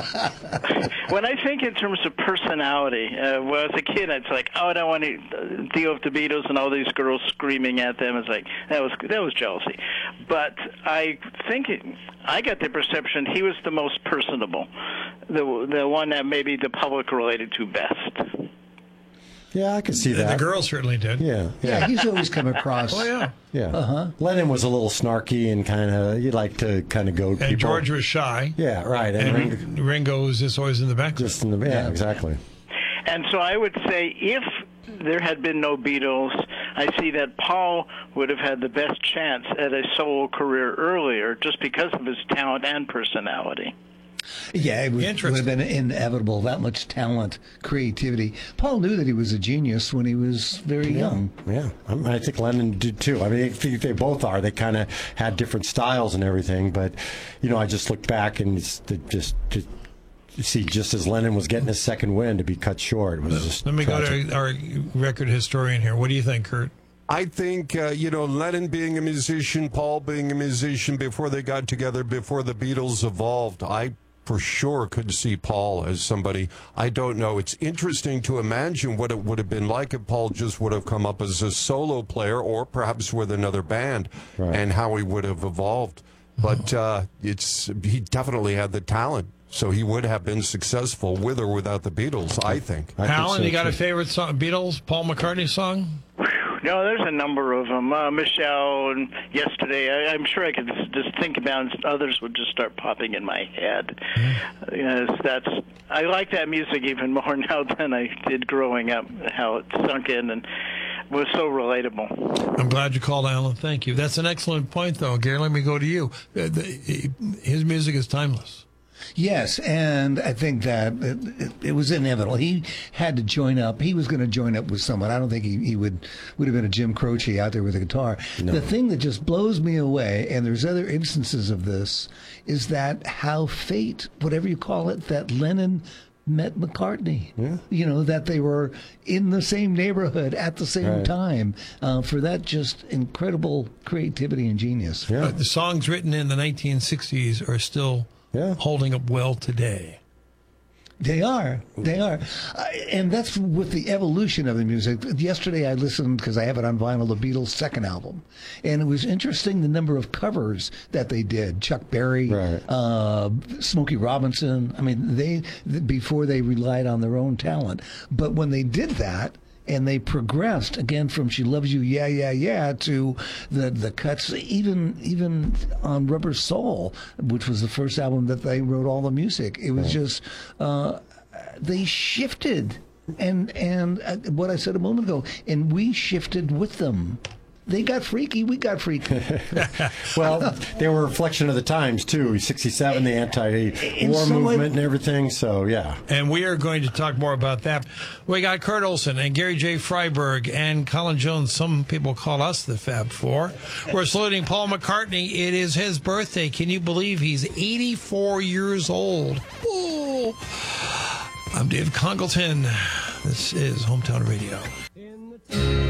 When I think in terms of personality, when I was a kid, it's like, oh, I don't want to deal with the Beatles and all these girls screaming at them. It's like that was jealousy. But I think I got the perception he was the most personable, the one that maybe the public related to best. Yeah, I could see that. The girls certainly did. Yeah, he's always come across. Oh, yeah. Yeah. Lennon was a little snarky and kind of, you like to kind of goad people. And George was shy. Yeah, right. And Ringo was just always in the background. Just in the, yeah, exactly. And so I would say if there had been no Beatles, I see that Paul would have had the best chance at a solo career earlier just because of his talent and personality. Yeah, it would have been inevitable, that much talent, creativity. Paul knew that he was a genius when he was very young. Yeah, I think Lennon did too. I mean, they both are. They kind of had different styles and everything, but, I just looked back and just as Lennon was getting his second win to be cut short. It was just Let me tragic. go to our record historian here. What do you think, Kurt? I think, Lennon being a musician, Paul being a musician, before they got together, before the Beatles evolved, I for sure could see Paul as somebody. I don't know. It's interesting to imagine what it would have been like if Paul just would have come up as a solo player or perhaps with another band, and how he would have evolved. But he definitely had the talent. So he would have been successful with or without the Beatles, I think. Alan, you got a favorite song, Beatles, Paul McCartney song? No, there's a number of them. Michelle and Yesterday. I'm sure I could just think about it. Others would just start popping in my head. I like that music even more now than I did growing up, how it sunk in and was so relatable. I'm glad you called, Alan. Thank you. That's an excellent point, though. Gary, let me go to you. His music is timeless. Yes, and I think that it was inevitable. He had to join up. He was going to join up with someone. I don't think he would have been a Jim Croce out there with a guitar. No. The thing that just blows me away, and there's other instances of this, is that how fate, whatever you call it, that Lennon met McCartney. Yeah. That they were in the same neighborhood at the same time for that just incredible creativity and genius. Yeah. The songs written in the 1960s are still holding up well today. They are. And that's with the evolution of the music. Yesterday I listened, because I have it on vinyl, the Beatles' second album. And it was interesting the number of covers that they did. Chuck Berry, Smokey Robinson. I mean, before they relied on their own talent. But when they did that, and they progressed again from "She Loves You, Yeah, Yeah, Yeah" to the cuts, even on Rubber Soul, which was the first album that they wrote all the music. It was just they shifted, and what I said a moment ago, and we shifted with them. They got freaky, we got freaky. Well, they were a reflection of the times, too. 67, the anti-war movement and everything, so yeah. And we are going to talk more about that. We got Kurt Olsen and Gary J. Freiberg and Colin Jones. Some people call us the Fab Four. We're saluting Paul McCartney. It is his birthday. Can you believe he's 84 years old? Ooh. I'm Dave Congleton. This is Hometown Radio.